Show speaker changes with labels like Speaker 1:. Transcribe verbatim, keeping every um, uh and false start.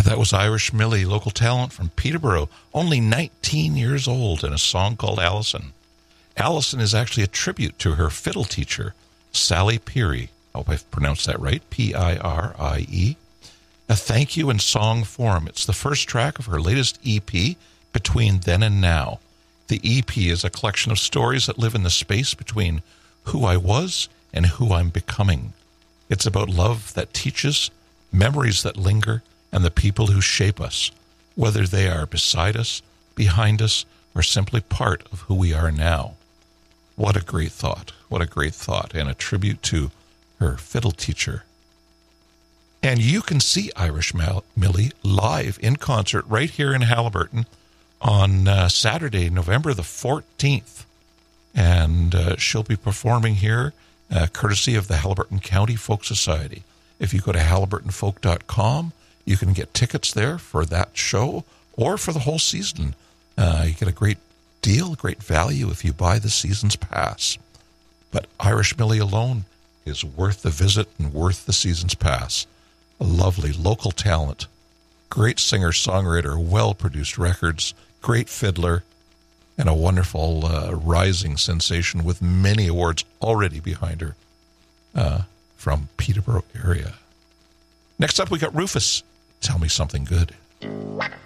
Speaker 1: That was Irish Millie, local talent from Peterborough, only nineteen years old, and a song called Allison. Allison is actually a tribute to her fiddle teacher, Sally Peary. I hope I've pronounced that right, P I R I E. A thank you in song form. It's the first track of her latest E P, Between Then and Now. The E P is a collection of stories that live in the space between who I was and who I'm becoming. It's about love that teaches, memories that linger, and the people who shape us, whether they are beside us, behind us, or simply part of who we are now. What a great thought. What a great thought, and a tribute to her fiddle teacher. And you can see Irish Millie live in concert right here in Haliburton on uh, Saturday, November the fourteenth. And uh, she'll be performing here uh, courtesy of the Haliburton County Folk Society. If you go to haliburton folk dot com, you can get tickets there for that show or for the whole season. Uh, you get a great deal, great value if you buy the season's pass. But Irish Millie alone is worth the visit and worth the season's pass. A lovely local talent, great singer-songwriter, well-produced records, great fiddler, and a wonderful uh, rising sensation with many awards already behind her uh, from Peterborough area. Next up, we got Rufus. Tell me something good.